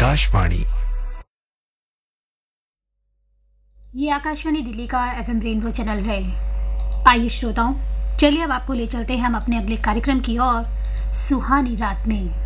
आकाशवाणी। ये आकाशवाणी दिल्ली का FM rainbow channel है। आइए श्रोताओं, चलिए अब आपको ले चलते हैं हम अपने अगले कार्यक्रम की ओर, सुहानी रात में।